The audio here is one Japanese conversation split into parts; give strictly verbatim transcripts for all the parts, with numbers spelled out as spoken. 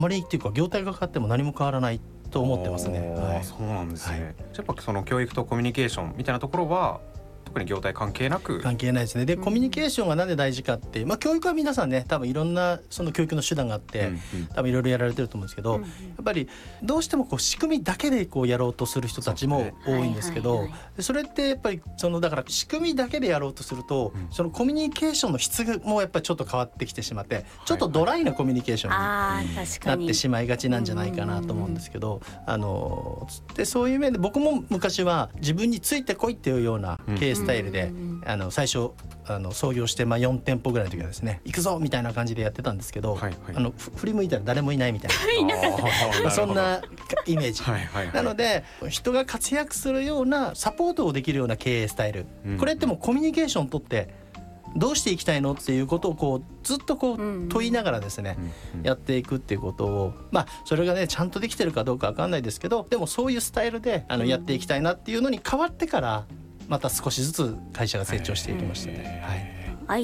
まりっていうか業態が変わっても何も変わらないと思ってますね。はい、 そうなんですね。 はい、 やっぱその教育とコミュニケーションみたいなところは特に業態関係なく関係ないですね。で、コミュニケーションがなんで大事かって、まあ、教育は皆さんね多分いろんなその教育の手段があって、うんうん、多分いろいろやられてると思うんですけど、うんうん、やっぱりどうしてもこう仕組みだけでこうやろうとする人たちも多いんですけど、 そ,、ねはいはいはい、でそれってやっぱりそのだから仕組みだけでやろうとすると、うん、そのコミュニケーションの質もやっぱりちょっと変わってきてしまって、ちょっとドライなコミュニケーションになってしまいがちなんじゃないかなと思うんですけど、あのでそういう面で僕も昔は自分についてこいっていうような経営スタイルで、うん、あの最初あの創業してまあよん店舗ぐらいの時はですね、行くぞみたいな感じでやってたんですけど、はいはい、あの振り向いたら誰もいないみたいなそんなイメージはいはい、はい、なので人が活躍するようなサポートをできるような経営スタイル、うん、これってもうコミュニケーションを取ってどうしていきたいのっていうことをこうずっとこう問いながらですね、うんうん、やっていくっていうことを、まあそれがねちゃんとできてるかどうか分かんないですけど、でもそういうスタイルであのやっていきたいなっていうのに変わってからまた少しずつ会社が成長していきましたね。はい、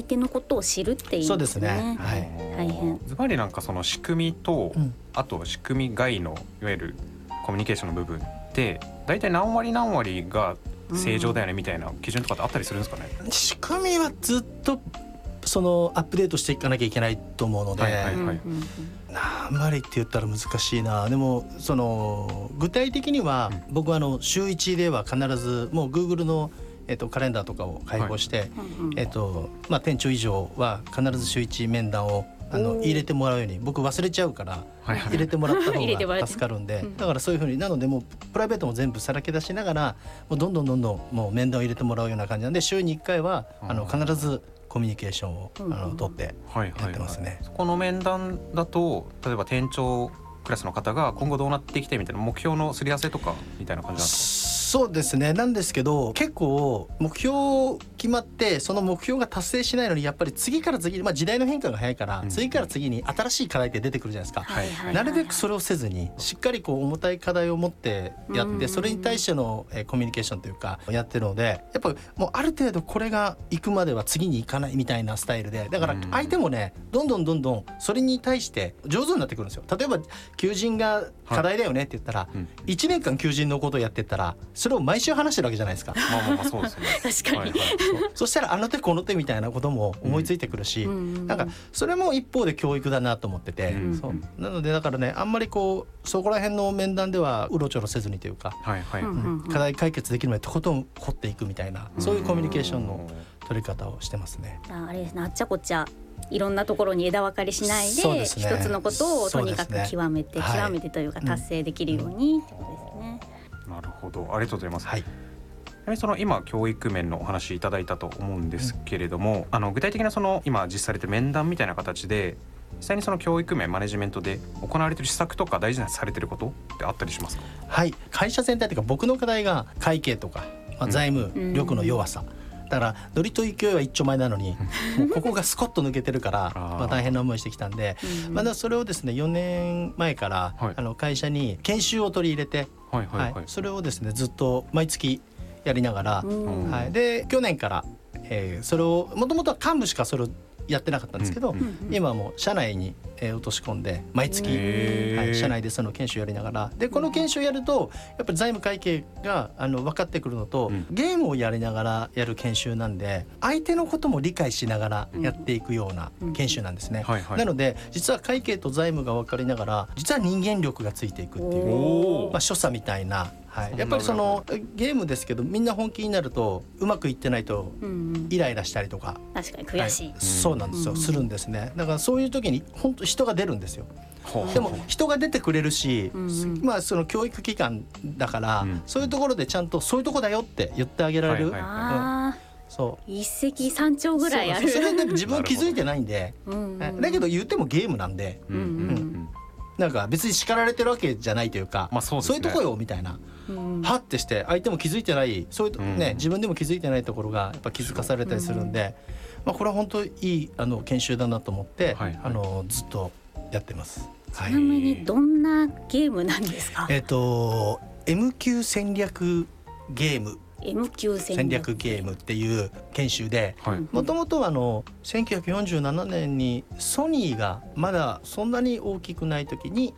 相手のことを知るっていいですね。 そうですね。はい。 大変。 ズバリなんかその仕組みと、うん、あと仕組み外のいわゆるコミュニケーションの部分って大体何割何割が正常だよねみたいな基準とかってあったりするんですかね。 うん、仕組みはずっとそのアップデートしていかなきゃいけないと思うので、はいはいはい、何割って言ったら難しいな。でもその具体的には、うん、僕はあの週いちでは必ずもう Google のえっと、カレンダーとかを開放して、はい、えっとまあ、店長以上は必ず週いち面談をあの入れてもらうように、僕忘れちゃうから入れてもらった方が助かるんでだからそういうふうになのでもうプライベートも全部さらけ出しながらもうどんどんどんどんもう面談を入れてもらうような感じなんで、週にいっかいはあの必ずコミュニケーションをあの取ってやってますね。はいはいはい、 そこの面談だと例えば店長クラスの方が今後どうなっていきたいみたいな目標のすり合わせとかみたいな感じなんですか。 そうですね。なんですけど結構目標決まってその目標が達成しないのにやっぱり次から次に、まあ、時代の変化が早いから、うん、次から次に新しい課題って出てくるじゃないですか。はいはいはい、なるべくそれをせずにしっかりこう重たい課題を持ってやってそれに対しての、えー、コミュニケーションというかやってるので、やっぱりもうある程度これが行くまでは次に行かないみたいなスタイルで、だから相手もねどんどんどんどんそれに対して上手になってくるんですよ。例えば求人が課題だよねって言ったら、はい、いちねんかん求人のことをやってったらそれを毎週話してるわけじゃないですか。 まあまあまあそうですね。 確かに、はいはい、 そ, そしたらあの手この手みたいなことも思いついてくるし、うん、なんかそれも一方で教育だなと思ってて、うん、そうなのでだからねあんまりこうそこら辺の面談ではうろちょろせずにというか、はいはい、うん、課題解決できるまでとことん掘っていくみたいな、そういうコミュニケーションの取り方をしてますね。 あれですね、あっちゃこっちゃいろんなところに枝分かれしないで、ね、一つのことをとにかく極めて、ね、極めてというか達成できるようにってことですね。 うん、なるほど、ありがとうございます。はい、その今教育面のお話いただいたと思うんですけれども、うん、あの具体的なその今実施されてる面談みたいな形で実際にその教育面マネジメントで行われている施策とか大事なされていることってあったりしますか。 はい、会社全体というか僕の課題が会計とか、まあ、財務力の弱さ、うん、だからノリと勢いは一丁前なのにもうここがスコッと抜けてるからまあ大変な思いしてきたんで、まだそれをですねよねんまえから、はい、あの会社に研修を取り入れて、はいはいはいはい、それをですねずっと毎月やりながら、はい、で去年から、えー、それをもともとは幹部しかそれをやってなかったんですけど、うんうん、今はもう社内に、えー、落とし込んで毎月、はい、社内でその研修やりながら、でこの研修やるとやっぱり財務会計があの分かってくるのと、うん、ゲームをやりながらやる研修なんで相手のことも理解しながらやっていくような研修なんですね、うんはいはい、なので実は会計と財務が分かりながら実は人間力がついていくっていう、まあ、所作みたいな、はい、やっぱりそのゲームですけどみんな本気になるとうまくいってないとイライラしたりとか、 確かに悔しい、 はい、そうなんですよ、うん、するんですね。だからそういう時に本当人が出るんですよ。でも人が出てくれるし、うん、まあその教育機関だから、うん、そういうところでちゃんとそういうとこだよって言ってあげられる、はいはいはい、うん、 そう一石三鳥ぐらいある。 それで自分気づいてないんでだけど言ってもゲームなんで、うんうんうん、なんか別に叱られてるわけじゃないというか、まあ そうですね、そういうとこよみたいな、うん、はってして相手も気づいてないそういう、ね、うん、自分でも気づいてないところがやっぱ気づかされたりするんで、うん、まあ、これは本当にいいあの研修だなと思って、はいはい、あのずっとやってます。 ちなみにどんなゲームなんですか。 えっと エム 級戦略ゲームエムきゅう戦略ゲームっていう研修で、もともとあのせんきゅうひゃくよんじゅうななねんにソニーがまだそんなに大きくない時に